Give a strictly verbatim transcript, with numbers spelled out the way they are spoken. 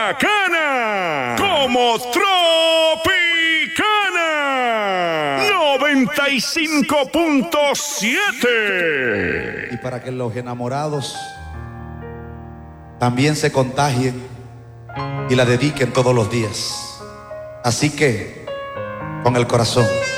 bacana como Tropicana noventa y cinco punto siete. Y para que los enamorados también se contagien y la dediquen todos los días. Así que, con el corazón.